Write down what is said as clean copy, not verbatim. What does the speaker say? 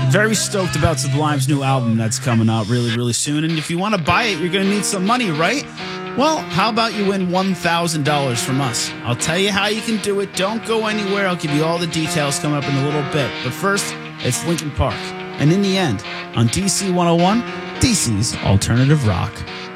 Very stoked about Sublime's new album that's coming out really, really soon. And if you want to buy it, you're going to need some money, right? Well, how about you win $1,000 from us? I'll tell you how you can do it. Don't go anywhere. I'll give you all the details coming up in a little bit. But first, it's Linkin Park. And in the end, on DC 101, DC's Alternative Rock.